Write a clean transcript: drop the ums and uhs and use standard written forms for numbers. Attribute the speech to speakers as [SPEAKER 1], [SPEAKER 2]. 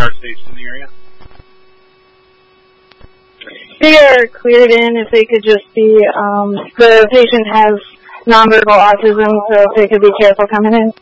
[SPEAKER 1] CPR station in the area?
[SPEAKER 2] They are cleared in. If they could just be, the patient has nonverbal autism, so if they could be careful coming in.